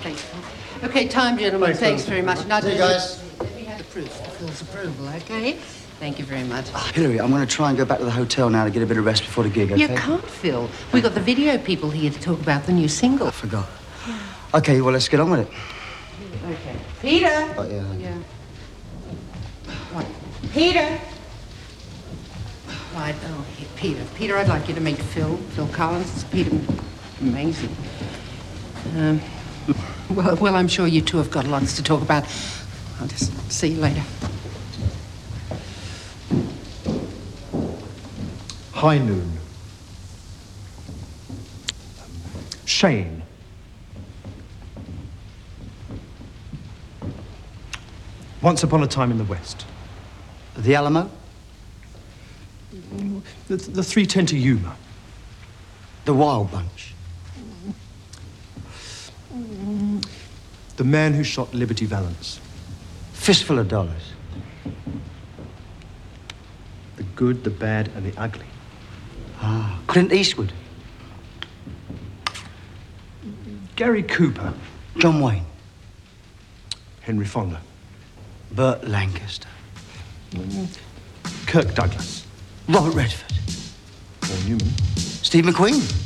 Thanks. Okay, time, gentlemen. Thanks very much. Now, See you guys. let me have the proof for Phil's approval, okay? Thank you very much. Hillary, I'm going to try and go back to the hotel now to get a bit of rest before the gig, okay? You can't, Phil. We've got the video people here to talk about the new single. I forgot. Okay, well, let's get on with it. Okay. Peter! Oh, yeah. Yeah. What? Peter! Right, oh, Peter. Peter, I'd like you to meet Phil Collins. Peter, amazing. Well, I'm sure you two have got lots to talk about. I'll just see you later. High noon. Shane. Once upon a time in the West. The Alamo? The 310 to Yuma. The Wild Bunch? The man who shot Liberty Valance. Fistful of dollars? The good, the bad, and the ugly. Ah, Clint Eastwood? Gary Cooper. John Wayne? Henry Fonda. Burt Lancaster? Kirk Douglas. Robert Redford? Paul Newman. Steve McQueen?